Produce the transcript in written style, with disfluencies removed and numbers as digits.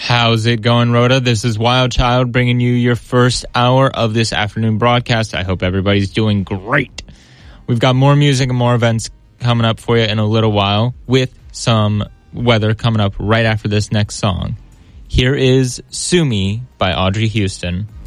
How's it going, Rhoda? This is Wild Child bringing you your first hour of this afternoon broadcast. I hope everybody's doing great. We've got more music and more events coming up for you in a little while with some weather coming up right after this next song. Here is Sue Me by Audrey Houston.